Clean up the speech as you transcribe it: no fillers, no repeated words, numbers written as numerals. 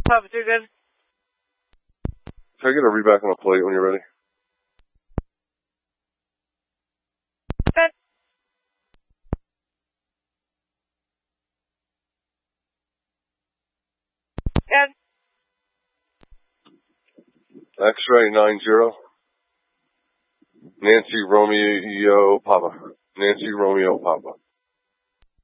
Papa 2 good. Can I get a reback on the plate when you're ready? Good. Good. X-ray 90. Nancy Romeo Papa. Nancy Romeo Papa.